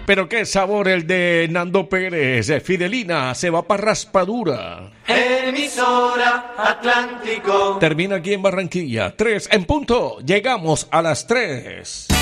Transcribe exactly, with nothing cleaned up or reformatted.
pero qué sabor el de Nando Pérez. Fidelina se va para Raspadura. Emisora Atlántico. Termina aquí en Barranquilla. Tres en punto. Llegamos a las tres.